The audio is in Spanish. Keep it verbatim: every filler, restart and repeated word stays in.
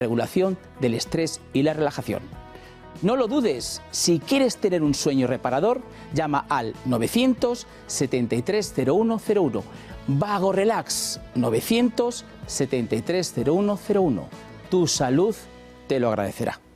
regulación del estrés y la relajación. No lo dudes, si quieres tener un sueño reparador, llama al novecientos setenta y tres cero uno cero uno. Vago Relax, novecientos setenta y tres cero uno cero uno. Tu salud te lo agradecerá.